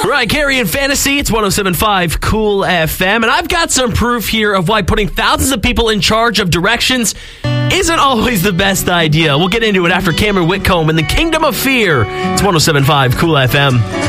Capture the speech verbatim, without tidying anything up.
Right, Carrie and Fantasy, it's one oh seven point five Cool F M, and I've got some proof here of why putting thousands of people in charge of directions isn't always the best idea. We'll get into it after Cameron Whitcomb and the Kingdom of Fear. It's one oh seven point five Cool F M.